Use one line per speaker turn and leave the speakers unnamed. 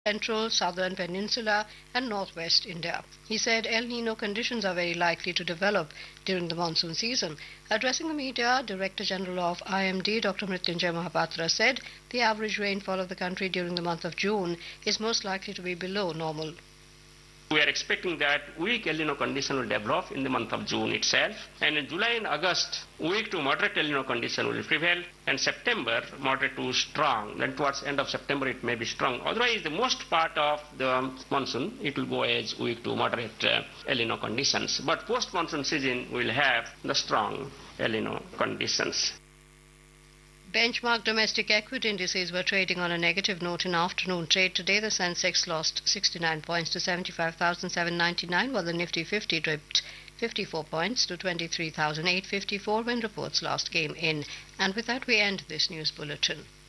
central, southern peninsula, and northwest India. He said El Nino conditions are very likely to develop during the monsoon season. Addressing the media, Director General of IMD, Dr. Mrityunjay Mahapatra, said the average rainfall of the country during the month of June is most likely to be below normal.
We are expecting that weak El Nino condition will develop in the month of June itself, and in July and August, weak to moderate El Nino condition will prevail, and September, moderate to strong. Then towards end of September, it may be strong. Otherwise, the most part of the monsoon, it will go as weak to moderate El Nino conditions. But post-monsoon season will have the strong El Nino conditions.
Benchmark domestic equity indices were trading on a negative note in afternoon trade. Today, the Sensex lost 69 points to 75,799, while the Nifty 50 dipped 54 points to 23,854 when reports last came in. And with that, we end this news bulletin.